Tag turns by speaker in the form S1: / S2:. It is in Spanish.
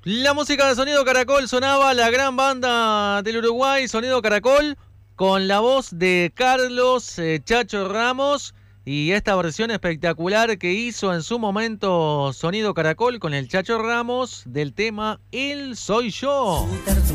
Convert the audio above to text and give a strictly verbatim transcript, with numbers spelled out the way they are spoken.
S1: La música de Sonido Caracol sonaba, la gran banda del Uruguay, Sonido Caracol, con la voz de Carlos eh, Chacho Ramos y esta versión espectacular que hizo en su momento Sonido Caracol con el Chacho Ramos del tema El Soy Yo.